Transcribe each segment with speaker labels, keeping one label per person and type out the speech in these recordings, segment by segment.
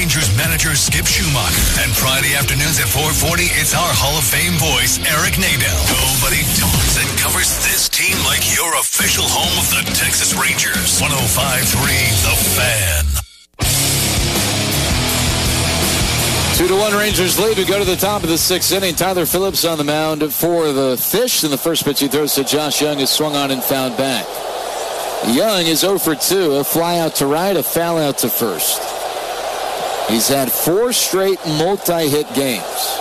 Speaker 1: Rangers manager Skip Schumacher. And Friday afternoons at 4:40, it's our Hall of Fame voice, Eric Nadel. Nobody talks and covers this team like your official home of the Texas Rangers. 105.3 The Fan.
Speaker 2: 2-1 Rangers lead. We go to the top of the sixth inning. Tyler Phillips on the mound for the Fish. And the first pitch he throws to Josh Young is swung on and fouled back. Young is 0 for 2. A fly out to right, a foul out to first. He's had 4 straight multi-hit games.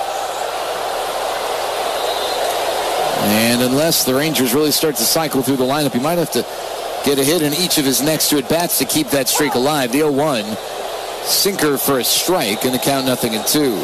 Speaker 2: And unless the Rangers really start to cycle through the lineup, he might have to get a hit in each of his next 2 at-bats to keep that streak alive. The 0-1. Sinker for a strike, and the count 0-2.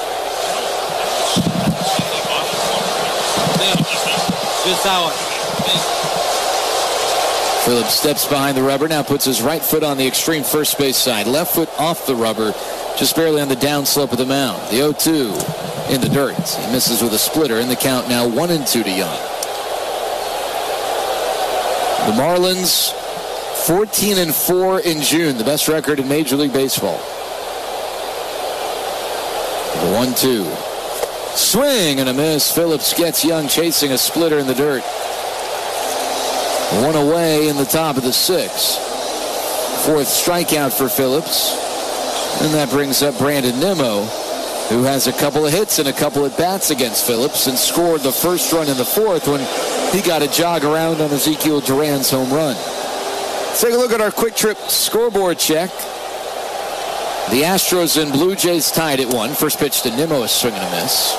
Speaker 2: Phillips steps behind the rubber, now puts his right foot on the extreme first base side. Left foot off the rubber, just barely on the downslope of the mound. The 0-2 in the dirt. He misses with a splitter, and the count now 1-2 to Young. The Marlins 14-4 in June, the best record in Major League Baseball. The 1-2. Swing and a miss. Phillips gets Young chasing a splitter in the dirt. 1 away in the top of the 6th. 4th strikeout for Phillips. And that brings up Brandon Nimmo, who has a couple of hits and a couple at bats against Phillips and scored the first run in the 4th when he got a jog around on Ezekiel Duran's home run. Let's take a look at our quick trip scoreboard check. The Astros and Blue Jays tied at 1. First pitch to Nimmo, a swing and a miss.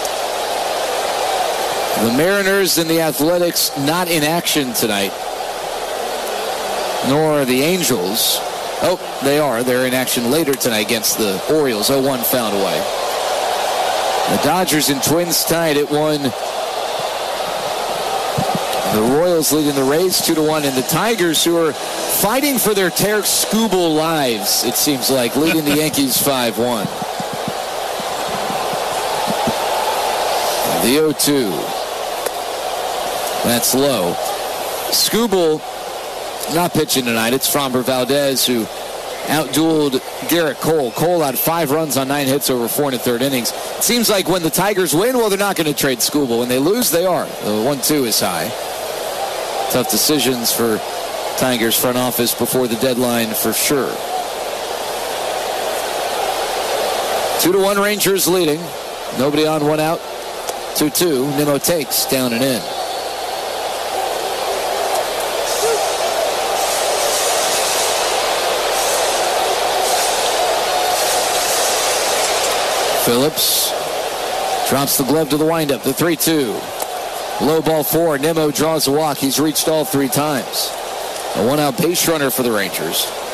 Speaker 2: The Mariners and the Athletics not in action tonight. Nor the Angels. Oh, they are. They're in action later tonight against the Orioles. 0-1 fouled away. The Dodgers and Twins tied at 1. The Royals leading the Rays 2-1, and the Tigers, who are fighting for their Tarik Skubal lives, it seems like, leading the Yankees 5-1. The 0-2. That's low. Skubal not pitching tonight. It's Framber Valdez who outdueled Garrett Cole. Cole had 5 runs on 9 hits over 4 1/3 innings. It seems like when the Tigers win, well, they're not going to trade Skubal. When they lose, they are. The 1-2 is high. Tough decisions for Tigers front office before the deadline for sure. 2-1 Rangers leading. Nobody on, 1 out. 2-2. Nimmo takes down and in. Phillips drops the glove to the windup. The 3-2. Low ball 4. Nimmo draws a walk. He's reached all 3 times. A 1-out base runner for the Rangers.